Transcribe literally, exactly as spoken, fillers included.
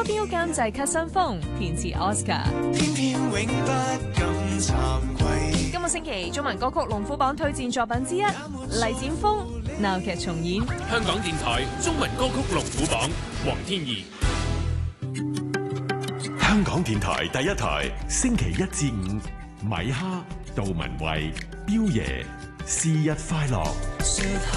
標監製咳新風，填詞 Oscar。 偏偏永不敢慚愧。 今個星期中文歌曲龍虎榜推薦作品之一，黎展峰鬧劇重演。 香港電台中文歌曲龍虎榜，黃天怡。 香港電台第一台，星期一至五，米哈、杜文慧、彪爺，是日快樂。